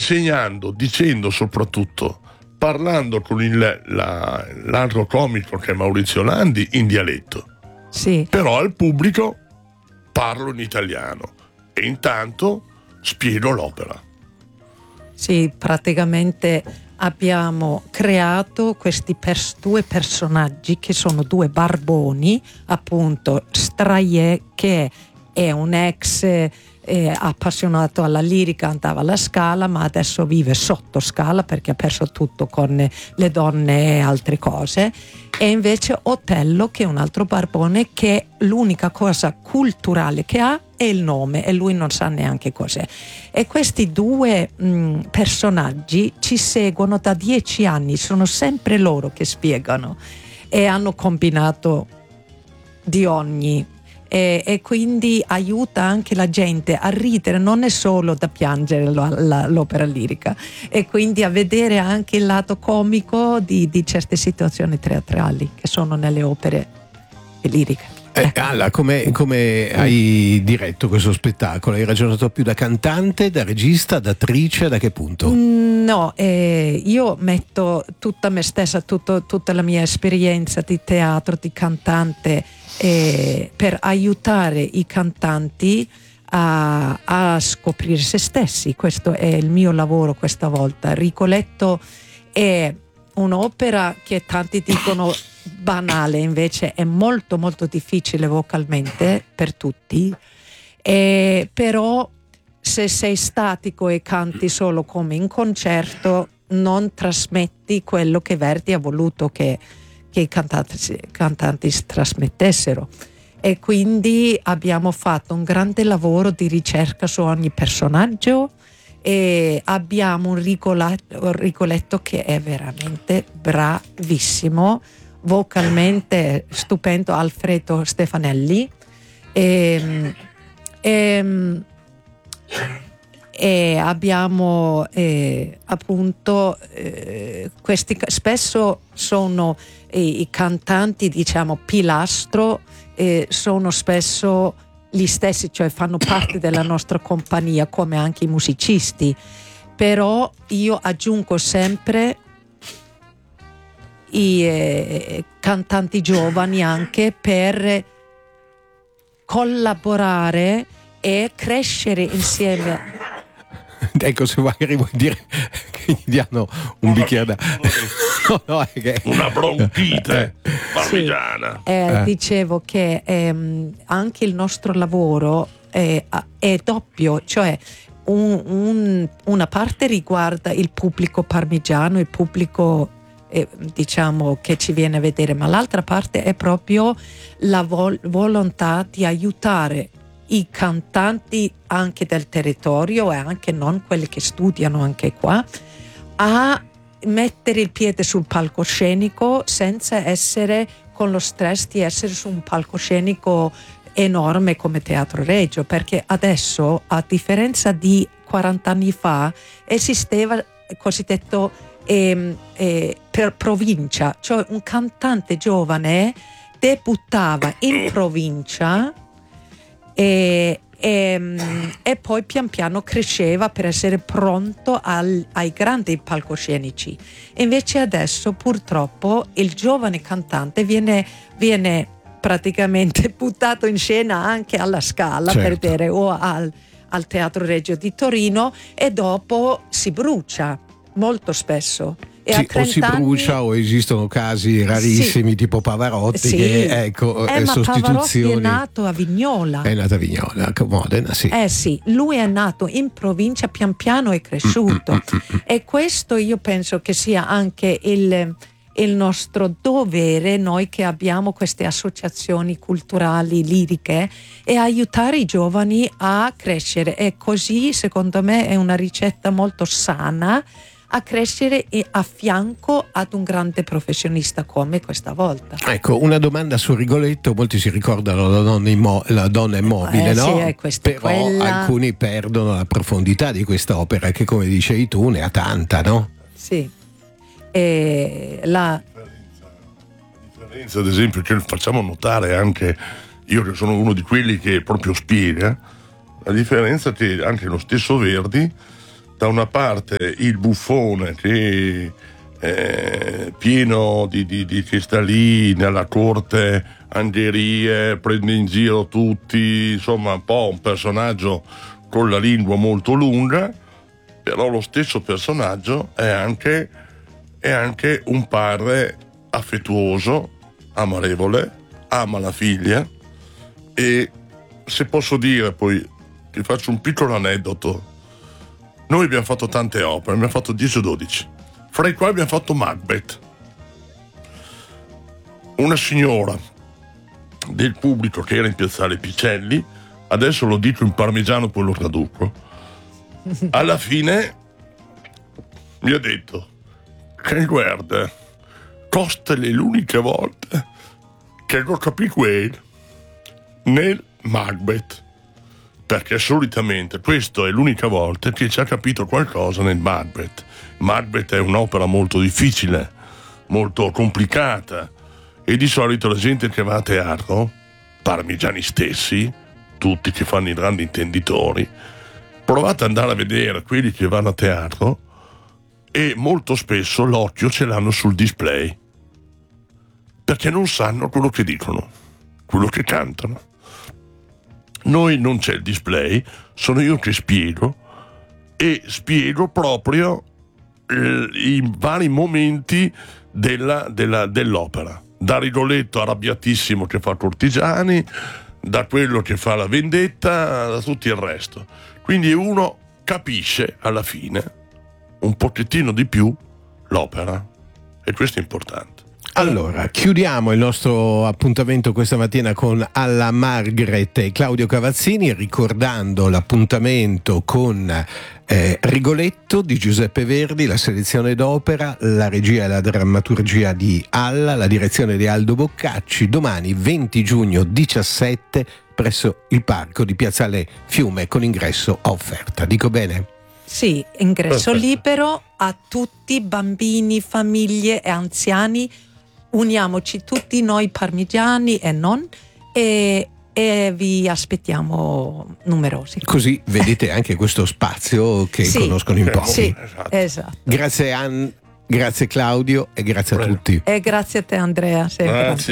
insegnando, dicendo soprattutto, parlando con l'altro comico che è Maurizio Landi in dialetto. Sì. Però al pubblico parlo in italiano e intanto spiego l'opera. Sì, praticamente abbiamo creato questi due personaggi che sono due barboni, appunto Straiè, che è un ex appassionato alla lirica, andava alla Scala, ma adesso vive sotto Scala perché ha perso tutto con le donne e altre cose, e invece Otello, che è un altro barbone che l'unica cosa culturale che ha è il nome e lui non sa neanche cos'è. E questi due personaggi ci seguono da 10 anni, sono sempre loro che spiegano e hanno combinato di ogni. E quindi aiuta anche la gente a ridere, non è solo da piangere l'opera lirica, e quindi a vedere anche il lato comico di certe situazioni teatrali che sono nelle opere liriche. Alla, come hai diretto questo spettacolo? Hai ragionato più da cantante, da regista, da attrice, da che punto? No, io metto tutta me stessa, tutta la mia esperienza di teatro, di cantante, per aiutare i cantanti a scoprire se stessi. Questo è il mio lavoro questa volta. Rigoletto è un'opera che tanti dicono banale, invece è molto molto difficile vocalmente per tutti, però se sei statico e canti solo come in concerto non trasmetti quello che Verdi ha voluto che i cantanti trasmettessero, e quindi abbiamo fatto un grande lavoro di ricerca su ogni personaggio e abbiamo un Rigoletto che è veramente bravissimo, vocalmente stupendo, Alfredo Stefanelli, e abbiamo appunto questi spesso sono i cantanti, diciamo pilastro, sono spesso gli stessi, cioè fanno parte della nostra compagnia come anche i musicisti, però io aggiungo sempre i cantanti giovani anche per collaborare e crescere insieme. Ecco, se magari vuoi dire che gli diano un bicchiere da... una bronchite parmigiana. Sì, dicevo che anche il nostro lavoro è doppio, cioè una parte riguarda il pubblico parmigiano, il pubblico diciamo che ci viene a vedere, ma l'altra parte è proprio la volontà di aiutare i cantanti anche del territorio e anche non quelli che studiano anche qua a mettere il piede sul palcoscenico senza essere con lo stress di essere su un palcoscenico enorme come Teatro Regio, perché adesso, a differenza di 40 anni fa, esisteva il cosiddetto per provincia, cioè un cantante giovane debuttava in provincia e poi pian piano cresceva per essere pronto ai grandi palcoscenici. E invece adesso purtroppo il giovane cantante viene praticamente buttato in scena anche alla Scala, certo, per dire, o al Teatro Regio di Torino, e dopo si brucia molto spesso. E sì, o si brucia o esistono casi rarissimi, sì, tipo Pavarotti, sì, che ecco, ma sostituzioni. Pavarotti è nato a Vignola. È nato a Vignola, a Modena, sì. Sì, lui è nato in provincia, pian piano è cresciuto. E questo io penso che sia anche il nostro dovere, noi che abbiamo queste associazioni culturali, liriche, e aiutare i giovani a crescere. E così, secondo me, è una ricetta molto sana a crescere e a fianco ad un grande professionista come questa volta. Ecco, una domanda su Rigoletto: molti si ricordano la donna immobile, no? Sì, però quella... alcuni perdono la profondità di questa opera che, come dicevi tu, ne ha tanta, no? Sì. La differenza, ad esempio, che facciamo notare anche io, che sono uno di quelli che proprio spiega la differenza, che anche lo stesso Verdi da una parte il buffone che pieno di cristalline alla corte, angherie, prende in giro tutti, insomma un po' un personaggio con la lingua molto lunga, però lo stesso personaggio è anche un padre affettuoso, amorevole, ama la figlia. E se posso dire, poi ti faccio un piccolo aneddoto. Noi abbiamo fatto tante opere, abbiamo fatto 10 o 12, fra i quali abbiamo fatto Macbeth. Una signora del pubblico che era in piazzale Picelli, adesso lo dico in parmigiano poi lo traduco, alla fine mi ha detto che guarda, questa è l'unica volta che ho capito nel Macbeth, perché solitamente questa è l'unica volta che ci ha capito qualcosa nel Macbeth. Macbeth è un'opera molto difficile, molto complicata, e di solito la gente che va a teatro, parmigiani stessi, tutti che fanno i grandi intenditori, provate ad andare a vedere quelli che vanno a teatro e molto spesso l'occhio ce l'hanno sul display, perché non sanno quello che dicono, quello che cantano. Noi non c'è il display, sono io che spiego, e spiego proprio i vari momenti dell'opera, da Rigoletto arrabbiatissimo che fa Cortigiani, da quello che fa la vendetta, da tutto il resto. Quindi uno capisce alla fine un pochettino di più l'opera, e questo è importante. Allora, chiudiamo il nostro appuntamento questa mattina con Alla Margaret e Claudio Cavazzini, ricordando l'appuntamento con Rigoletto di Giuseppe Verdi, la selezione d'opera, la regia e la drammaturgia di Alla, la direzione di Aldo Boccacci, domani 20 giugno 17 presso il parco di Piazzale Fiume, con ingresso a offerta. Dico bene? Sì, ingresso libero a tutti, bambini, famiglie e anziani. Uniamoci tutti noi parmigiani e non, e vi aspettiamo numerosi. Così vedete anche questo spazio che conoscono in pochi. Sì, esatto. Grazie Ann, grazie Claudio e grazie a tutti. E grazie a te Andrea. Sempre. Grazie.